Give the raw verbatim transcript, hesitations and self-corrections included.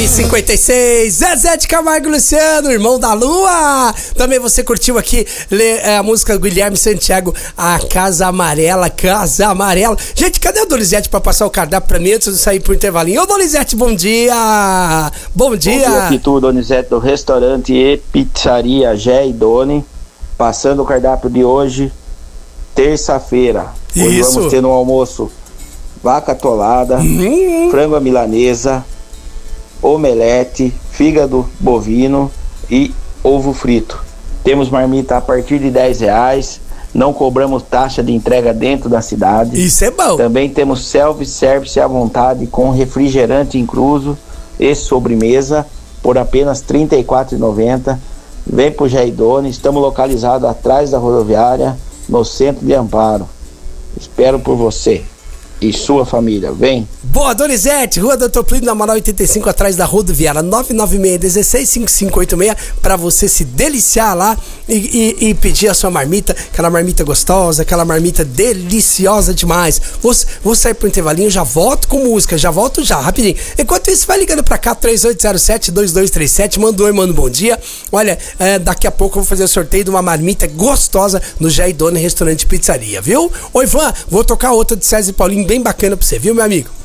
nove e cinquenta e seis, Zezé de Camargo e Luciano, irmão da Lua. Também você curtiu aqui a música do Guilherme Santiago, a Casa Amarela, Casa Amarela. Gente, cadê o Donizete pra passar o cardápio pra mim antes de sair pro intervalinho? Ô Donizete, bom dia! Bom dia! Bom dia, aqui tu, Donizete, do restaurante e pizzaria Gé e Doni, passando o cardápio de hoje, terça-feira. Hoje Isso. Vamos ter no almoço vaca atolada, hum. frango à milanesa, omelete, fígado bovino e ovo frito. Temos marmita a partir de dez reais, não cobramos taxa de entrega dentro da cidade. Isso é bom. Também temos self-service à vontade com refrigerante incluso e sobremesa por apenas trinta e quatro reais e noventa centavos. Vem pro Jaidone, estamos localizados atrás da rodoviária, no centro de Amparo. Espero por você e sua família, vem. Boa, Donizete, Rua Doutor Plínio, na Amaral oitenta e cinco, atrás da rodoviária, nove nove seis, um seis, cinco cinco oito seis, pra você se deliciar lá e, e, e pedir a sua marmita, aquela marmita gostosa, aquela marmita deliciosa demais. Vou, vou sair pro intervalinho, já volto com música, já volto já, rapidinho. Enquanto isso, vai ligando pra cá, três oito zero sete, dois dois três sete, manda um oi, manda um bom dia. Olha, é, daqui a pouco eu vou fazer o sorteio de uma marmita gostosa no Jaidone Restaurante e Pizzaria, viu? Oi, Ivan, vou tocar outra de César e Paulinho bem bacana pra você, viu, meu amigo?